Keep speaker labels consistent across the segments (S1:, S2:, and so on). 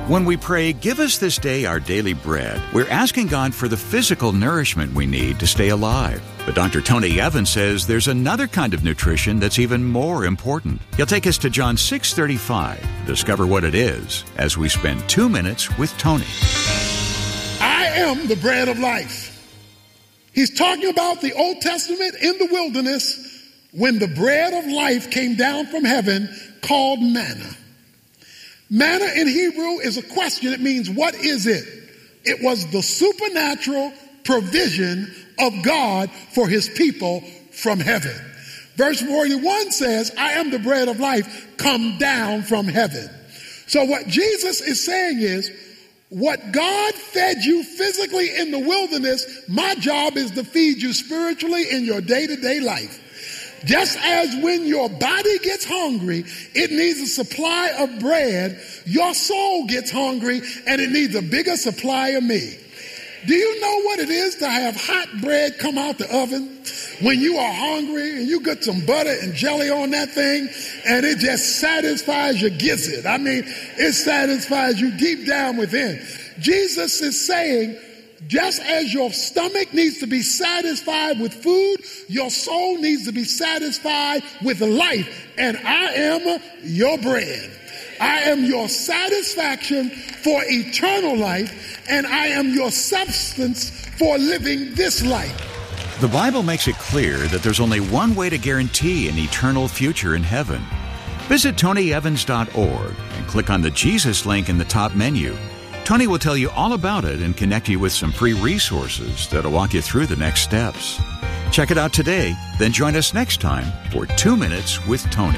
S1: When we pray, "Give us this day our daily bread," we're asking God for the physical nourishment we need to stay alive. But Dr. Tony Evans says there's another kind of nutrition that's even more important. He'll take us to John 6:35 to discover what it is as we spend 2 minutes with Tony.
S2: I am the bread of life. He's talking about the Old Testament in the wilderness when the bread of life came down from heaven called manna. Manna in Hebrew is a question. It means, what is it? It was the supernatural provision of God for his people from heaven. Verse 41 says, I am the bread of life come down from heaven. So what Jesus is saying is, what God fed you physically in the wilderness, my job is to feed you spiritually in your day-to-day life. Just as when your body gets hungry, it needs a supply of bread, your soul gets hungry and it needs a bigger supply of me. Do you know what it is to have hot bread come out the oven when you are hungry and you get some butter and jelly on that thing and it just satisfies your gizzard? I mean, it satisfies you deep down within. Jesus is saying, just as your stomach needs to be satisfied with food, your soul needs to be satisfied with life. And I am your bread. I am your satisfaction for eternal life, and I am your substance for living this life.
S1: The Bible makes it clear that there's only one way to guarantee an eternal future in heaven. Visit TonyEvans.org and click on the Jesus link in the top menu. Tony will tell you all about it and connect you with some free resources that'll walk you through the next steps. Check it out today, then join us next time for 2 Minutes with Tony.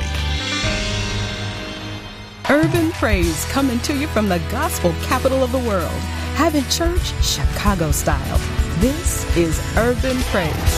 S3: Urban praise coming to you from the gospel capital of the world. Having church Chicago style. This is Urban Praise.